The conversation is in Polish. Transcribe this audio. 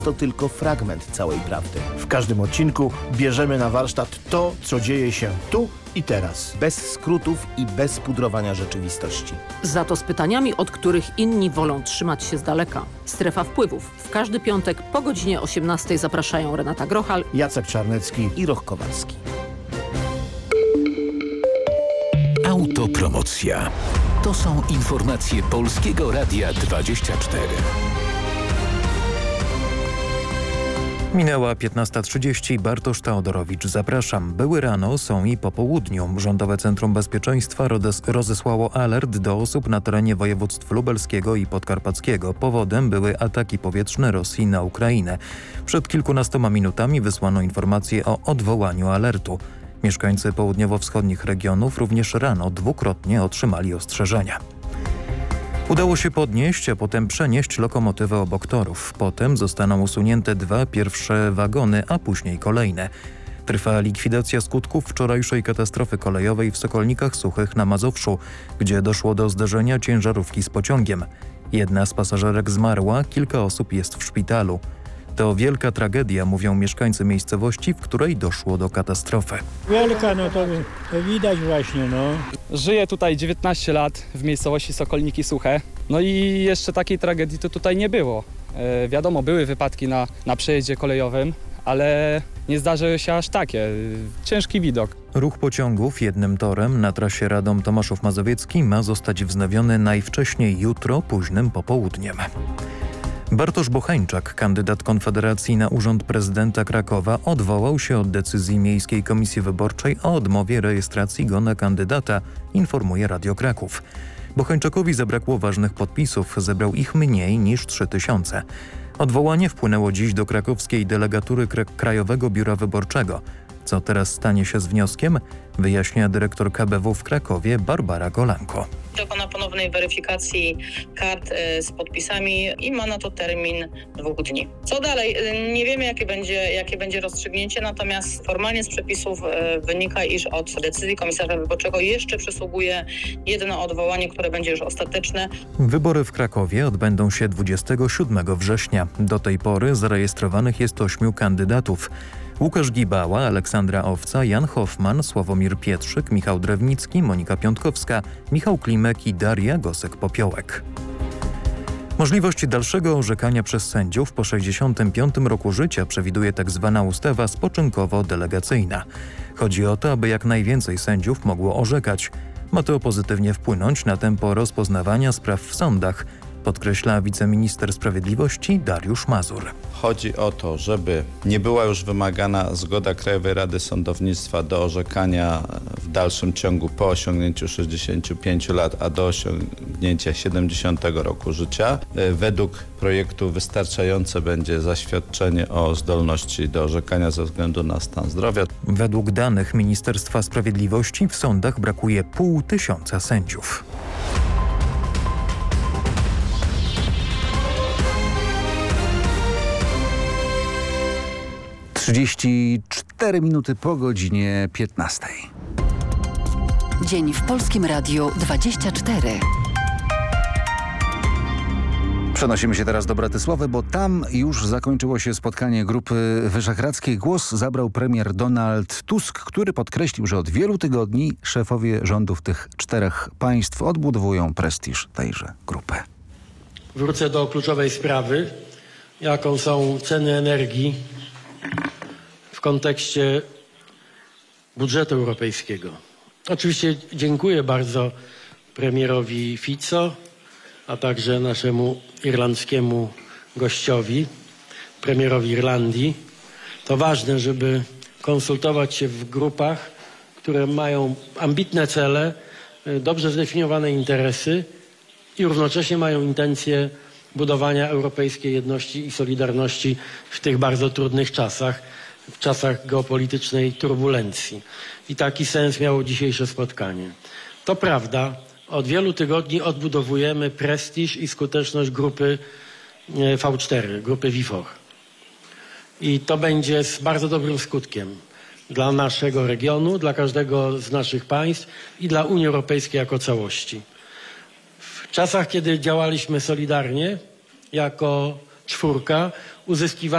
to tylko fragment całej prawdy. W każdym odcinku bierzemy na warsztat to, co dzieje się tu i teraz. Bez skrótów i bez pudrowania rzeczywistości. Za to z pytaniami, od których inni wolą trzymać się z daleka. Strefa wpływów. W każdy piątek po godzinie 18 zapraszają Renata Grochal, Jacek Czarnecki I Roch Kowalski. Autopromocja. To są informacje Polskiego Radia 24. Minęła 15:30. Bartosz Teodorowicz, zapraszam. Były rano, są i po południu. Rządowe Centrum Bezpieczeństwa rozesłało alert do osób na terenie województw lubelskiego i podkarpackiego. Powodem były ataki powietrzne Rosji na Ukrainę. Przed kilkunastoma minutami wysłano informację o odwołaniu alertu. Mieszkańcy południowo-wschodnich regionów również rano dwukrotnie otrzymali ostrzeżenia. Udało się podnieść, a potem przenieść lokomotywę obok torów. Potem zostaną usunięte dwa pierwsze wagony, a później kolejne. Trwa likwidacja skutków wczorajszej katastrofy kolejowej w Sokolnikach Suchych na Mazowszu, gdzie doszło do zderzenia ciężarówki z pociągiem. Jedna z pasażerek zmarła, kilka osób jest w szpitalu. To wielka tragedia, mówią mieszkańcy miejscowości, w której doszło do katastrofy. Wielka, no to widać właśnie, no. Żyję tutaj 19 lat w miejscowości Sokolniki Suche. No i jeszcze takiej tragedii to tutaj nie było. Wiadomo, były wypadki na przejeździe kolejowym, ale nie zdarzyły się aż takie. Ciężki widok. Ruch pociągów jednym torem na trasie Radom-Tomaszów Mazowiecki ma zostać wznowiony najwcześniej jutro, późnym popołudniem. Bartosz Bocheńczak, kandydat Konfederacji na urząd prezydenta Krakowa, odwołał się od decyzji Miejskiej Komisji Wyborczej o odmowie rejestracji go na kandydata, informuje Radio Kraków. Bocheńczakowi zabrakło ważnych podpisów, zebrał ich mniej niż 3000. Odwołanie wpłynęło dziś do krakowskiej delegatury Krajowego Biura Wyborczego. Co teraz stanie się z wnioskiem, wyjaśnia dyrektor KBW w Krakowie Barbara Golanko. Dokona ponownej weryfikacji kart z podpisami i ma na to termin 2 dni. Co dalej? Nie wiemy, jakie będzie rozstrzygnięcie, natomiast formalnie z przepisów wynika, iż od decyzji komisarza wyborczego jeszcze przysługuje jedno odwołanie, które będzie już ostateczne. Wybory w Krakowie odbędą się 27 września. Do tej pory zarejestrowanych jest 8 kandydatów. Łukasz Gibała, Aleksandra Owca, Jan Hoffman, Sławomir Pietrzyk, Michał Drewnicki, Monika Piątkowska, Michał Klimek i Daria Gosek-Popiołek. Możliwość dalszego orzekania przez sędziów po 65 roku życia przewiduje tzw. ustawa spoczynkowo-delegacyjna. Chodzi o to, aby jak najwięcej sędziów mogło orzekać. Ma to pozytywnie wpłynąć na tempo rozpoznawania spraw w sądach, podkreśla wiceminister sprawiedliwości Dariusz Mazur. Chodzi o to, żeby nie była już wymagana zgoda Krajowej Rady Sądownictwa do orzekania w dalszym ciągu po osiągnięciu 65 lat, a do osiągnięcia 70 roku życia. Według projektu wystarczające będzie zaświadczenie o zdolności do orzekania ze względu na stan zdrowia. Według danych Ministerstwa Sprawiedliwości w sądach brakuje 500 sędziów. Cztery minuty po godzinie 15. Dzień w Polskim Radiu 24. Przenosimy się teraz do Bratysławy, bo tam już zakończyło się spotkanie Grupy Wyszehradzkiej. Głos zabrał premier Donald Tusk, który podkreślił, że od wielu tygodni szefowie rządów tych 4 państw odbudowują prestiż tejże grupy. Wrócę do kluczowej sprawy, jaką są ceny energii w kontekście budżetu europejskiego. Oczywiście dziękuję bardzo premierowi Fico, a także naszemu irlandzkiemu gościowi, premierowi Irlandii. To ważne, żeby konsultować się w grupach, które mają ambitne cele, dobrze zdefiniowane interesy i równocześnie mają intencje budowania europejskiej jedności i solidarności w tych bardzo trudnych czasach, w czasach geopolitycznej turbulencji. I taki sens miało dzisiejsze spotkanie. To prawda, od wielu tygodni odbudowujemy prestiż i skuteczność grupy V4, grupy WIFOR. I to będzie z bardzo dobrym skutkiem dla naszego regionu, dla każdego z naszych państw i dla Unii Europejskiej jako całości. W czasach, kiedy działaliśmy solidarnie jako 4, uzyskiwaliśmy